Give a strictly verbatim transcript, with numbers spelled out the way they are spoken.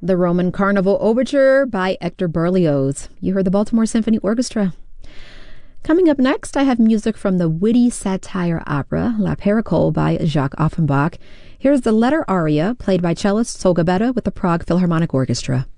The Roman Carnival Overture by Hector Berlioz. You heard the Baltimore Symphony Orchestra. Coming up next, I have music from the witty satire opera La Paracole by Jacques Offenbach. Here's the letter aria, played by cellist Solga Betta with the Prague Philharmonic Orchestra.